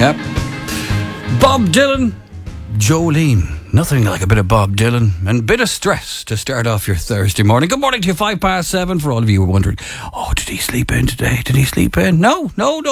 Yep. Bob Dylan, Jolene. Nothing like a bit of Bob Dylan and a bit of stress to start off your Thursday morning. Good morning to you, 7:05 for all of you who are wondering, oh, did he sleep in today? Did he sleep in? No.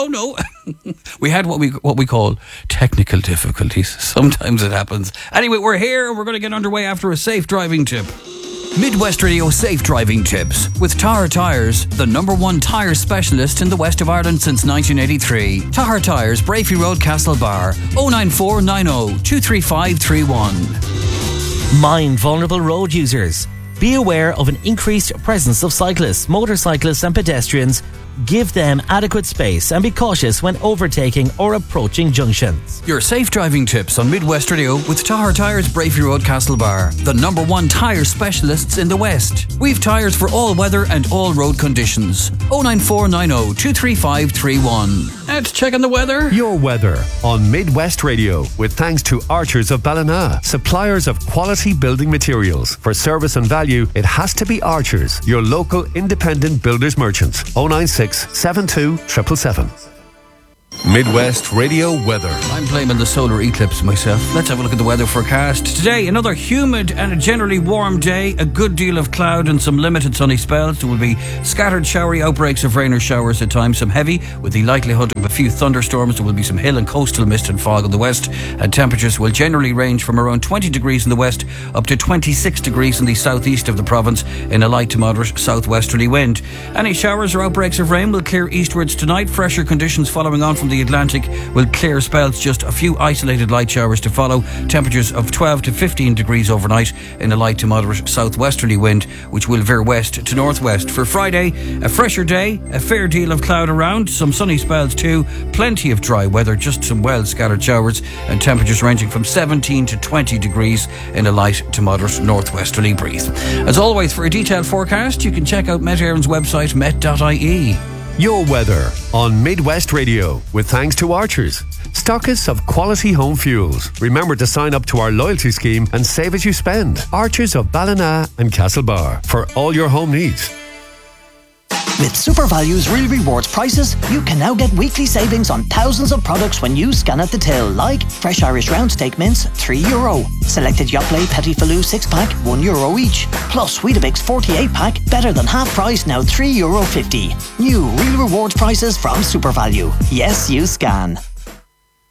We had what we call technical difficulties. Sometimes it happens. Anyway, we're here and we're going to get underway after a safe driving tip. Midwest Radio Safe Driving Tips with Tahar Tyres, the #1 tyre specialist in the west of Ireland since 1983. Tahar Tyres, Brafey Road, Castlebar, 09490 23531. Mind vulnerable road users. Be aware of an increased presence of cyclists, motorcyclists and pedestrians. Give them adequate space and be cautious when overtaking or approaching junctions. Your safe driving tips on Midwest Radio with Tahar Tyres, Brafey Road, Castlebar, the #1 tyre specialists in the West. We've tyres for all weather and all road conditions. 09490 23531. Let's check on the weather. Your weather on Midwest Radio with thanks to Archers of Ballina, suppliers of quality building materials. For service and value, it has to be Archers, your local independent builders merchants. 096 72 777. Midwest Radio weather. I'm blaming the solar eclipse myself. Let's have a look at the weather forecast. Today, another humid and a generally warm day. A good deal of cloud and some limited sunny spells. There will be scattered showery outbreaks of rain or showers at times. Some heavy with the likelihood of a few thunderstorms. There will be some hill and coastal mist and fog in the west. And temperatures will generally range from around 20 degrees in the west up to 26 degrees in the southeast of the province in a light to moderate southwesterly wind. Any showers or outbreaks of rain will clear eastwards tonight. Fresher conditions following on from the Atlantic will clear spells, just a few isolated light showers to follow. Temperatures of 12 to 15 degrees overnight in a light to moderate southwesterly wind, which will veer west to northwest. For Friday, a fresher day, a fair deal of cloud around, some sunny spells too, plenty of dry weather, just some well scattered showers, and temperatures ranging from 17 to 20 degrees in a light to moderate northwesterly breeze. As always, for a detailed forecast, you can check out Met Éireann's website, met.ie. Your weather on Midwest Radio with thanks to Archers, stockists of quality home fuels. Remember to sign up to our loyalty scheme and save as you spend. Archers of Ballina and Castlebar for all your home needs. With SuperValue's Real Rewards prices, you can now get weekly savings on thousands of products when you scan at the till, like fresh Irish round steak mince, €3. Selected Yoplait Petit Falou 6-pack, €1 each. Plus Weetabix 48-pack, better than half price, now €3.50. New Real Rewards prices from SuperValue. Yes, you scan.